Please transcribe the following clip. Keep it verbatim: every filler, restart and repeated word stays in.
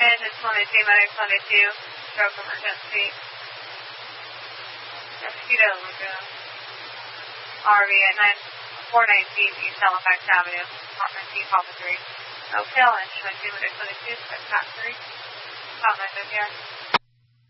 engine twenty-two, medic twenty-two, stroke emergency. Mosquito Lagoon. R V at nine four nineteen East Halifax Avenue, apartment D, Papa three. No tail, engine twenty-two, medic twenty-two, spec pack three. Comment in here.